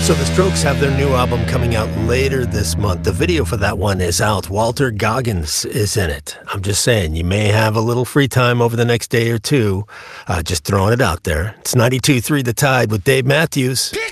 So the Strokes have their new album coming out later this month. The video for that one is out. Walter Goggins is in it. I'm just saying, you may have a little free time over the next day or two. Just throwing it out there. It's 92.3 The Tide with Dave Matthews.